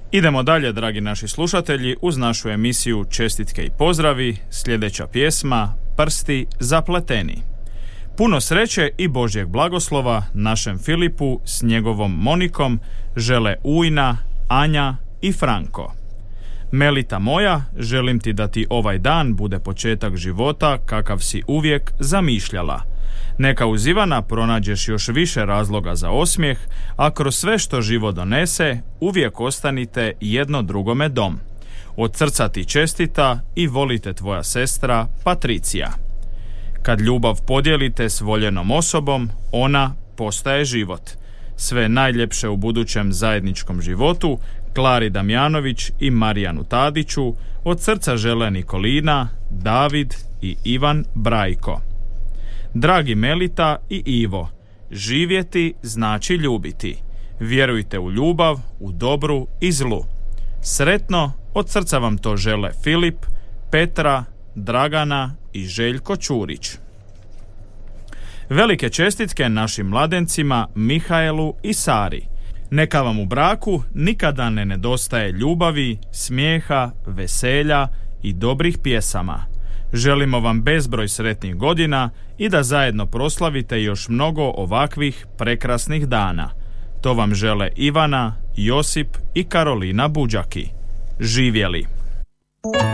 Idemo dalje, dragi naši slušatelji, uz našu emisiju Čestitke i pozdravi. Sljedeća pjesma Prsti zapleteni. Puno sreće i Božjeg blagoslova našem Filipu s njegovom Monikom žele Ujna, Anja i Franko. Melita moja, želim ti da ti ovaj dan bude početak života kakav si uvijek zamišljala. Neka uz Ivana pronađeš još više razloga za osmijeh, a kroz sve što život donese, uvijek ostanite jedno drugome dom. Od srca ti čestita i volite tvoja sestra Patricija. Kad ljubav podijelite s voljenom osobom, ona postaje život. Sve najljepše u budućem zajedničkom životu Klari Damjanović i Marijanu Tadiću od srca žele Nikolina, David i Ivan Brajko. Dragi Melita i Ivo, živjeti znači ljubiti. Vjerujte u ljubav, u dobru i zlu. Sretno, od srca vam to žele Filip, Petra, Dragana i Željko Čurić. Velike čestitke našim mladencima Mihaelu i Sari. Neka vam u braku nikada ne nedostaje ljubavi, smijeha, veselja i dobrih pjesama. Želimo vam bezbroj sretnih godina i da zajedno proslavite još mnogo ovakvih prekrasnih dana. To vam žele Ivana, Josip i Karolina Buđaki. Živjeli!